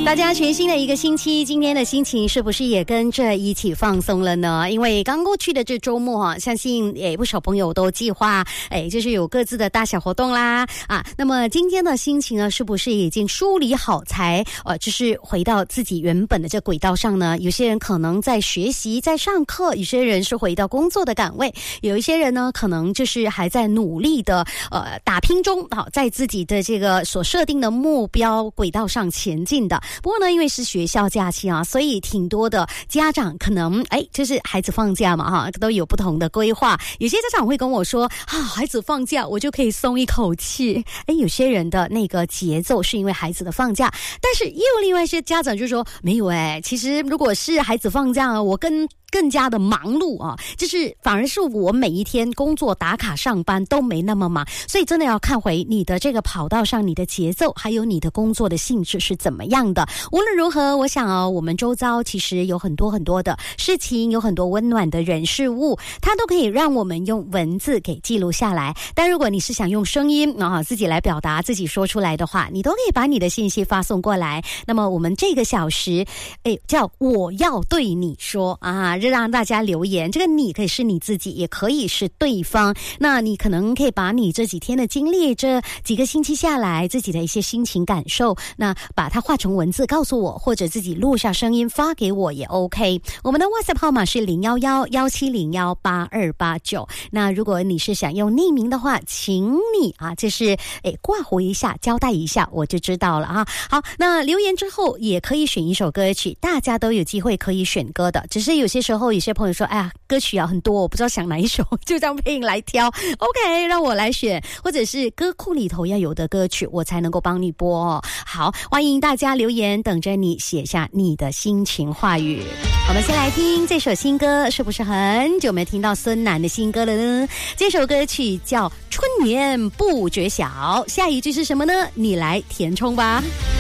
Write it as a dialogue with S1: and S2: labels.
S1: 大家全新的一个星期，今天的心情是不是也跟着一起放松了呢？因为刚过去的这周末相信不少朋友都计划就是有各自的大小活动啦那么今天的心情呢，是不是已经梳理好才就是回到自己原本的这轨道上呢？有些人可能在学习，在上课，有些人是回到工作的岗位，有一些人呢可能就是还在努力的打拼中在自己的这个所设定的目标轨道上前进的。不过呢，因为是学校假期所以挺多的家长可能就是孩子放假嘛都有不同的规划。有些家长会跟我说孩子放假我就可以松一口气。有些人的那个节奏是因为孩子的放假，但是也有另外一些家长就说没有其实如果是孩子放假我更加的忙碌就是反而是我每一天工作打卡上班都没那么忙，所以真的要看回你的这个跑道上你的节奏，还有你的工作的性质是怎么样的。无论如何，我想我们周遭其实有很多很多的事情，有很多温暖的人事物，它都可以让我们用文字给记录下来。但如果你是想用声音自己来表达，自己说出来的话，你都可以把你的信息发送过来。那么我们这个小时叫我要对你说让大家留言，这个你可以是你自己，也可以是对方。那你可能可以把你这几天的经历，这几个星期下来自己的一些心情感受，那把它化成文字告诉我，或者自己录下声音发给我也 OK。 我们的 WhatsApp 号码是011-170-8289。那如果你是想用匿名的话，请你就是挂回一下，交代一下，我就知道了好，那留言之后也可以选一首歌曲，大家都有机会可以选歌的，只是有些时候有些朋友说歌曲很多，我不知道想哪一首，就让配音来挑。 OK， 让我来选，或者是歌库里头要有的歌曲我才能够帮你播好，欢迎大家留言，等着你写下你的心情话语。我们先来听这首新歌，是不是很久没听到孙楠的新歌了呢？这首歌曲叫春眠不觉晓，下一句是什么呢？你来填充吧。